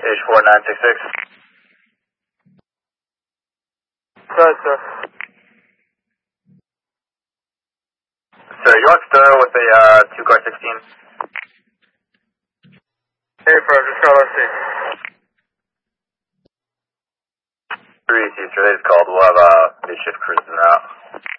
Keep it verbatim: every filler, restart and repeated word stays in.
H four nine six six. Sorry, sir. Sir, you want Sterling with a uh, two car sixteen? Hey, bro, just got let's see. Three seats, today's called. We'll have uh, mid shift cruising out.